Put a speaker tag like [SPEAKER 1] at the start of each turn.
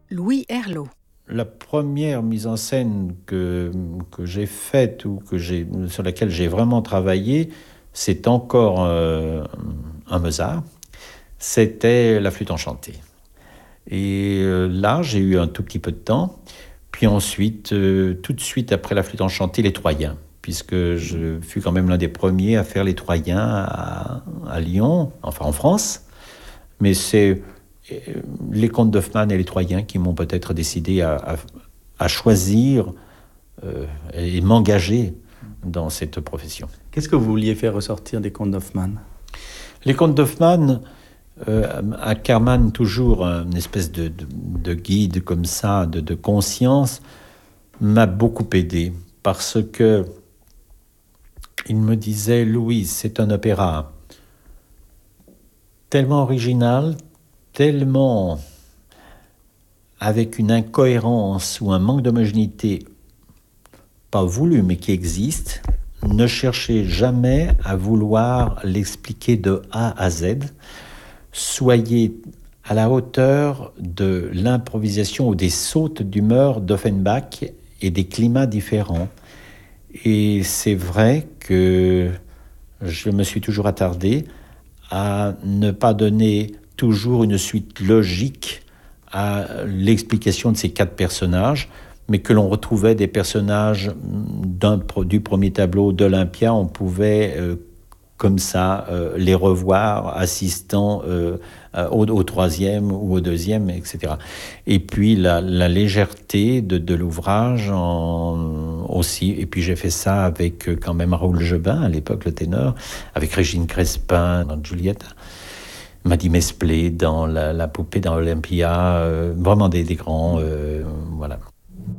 [SPEAKER 1] Louis Herlot.
[SPEAKER 2] La première mise en scène que j'ai faite ou sur laquelle j'ai vraiment travaillé, c'est encore un Mozart. C'était La Flûte enchantée. Et là, j'ai eu un tout petit peu de temps. Puis ensuite, tout de suite après La Flûte enchantée, Les Troyens, puisque je fus quand même l'un des premiers à faire Les Troyens à Lyon, enfin en France. Mais c'est les contes d'Hoffmann et Les Troyens qui m'ont peut-être décidé à choisir et m'engager dans cette profession.
[SPEAKER 3] Qu'est-ce que vous vouliez faire ressortir des contes d'Hoffmann ?
[SPEAKER 2] Les contes d'Hoffmann, à Kerman, toujours une espèce de guide comme ça, de conscience, m'a beaucoup aidé parce que il me disait: Louis, c'est un opéra tellement original, tellement avec une incohérence ou un manque d'homogénéité pas voulu mais qui existe. Ne cherchez jamais à vouloir l'expliquer de A à Z. Soyez à la hauteur de l'improvisation ou des sautes d'humeur d'Offenbach et des climats différents. Et c'est vrai que je me suis toujours attardé à ne pas donner toujours une suite logique à l'explication de ces 4 personnages, mais que l'on retrouvait des personnages du premier tableau d'Olympia, on pouvait comme ça les revoir assistant au troisième ou au deuxième, etc. Et puis la légèreté de l'ouvrage aussi. Et puis j'ai fait ça avec quand même Raoul Jobin, à l'époque le ténor, avec Régine Crespin dans Giulietta, Maddy Mesplé dans la poupée dans Olympia, vraiment des grands,